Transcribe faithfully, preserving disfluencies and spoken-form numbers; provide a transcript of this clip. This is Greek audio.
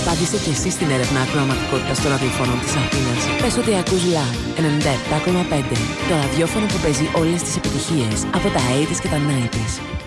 Απάντησε και εσύ στην έρευνα ακροαματικότητας των ραδιοφώνων της Αθήνας. Πες ότι ακούς Live ενενήντα επτά κόμμα πέντε, το ραδιόφωνο που παίζει όλες τις επιτυχίες από τα ογδόντα και τα ενενήντα.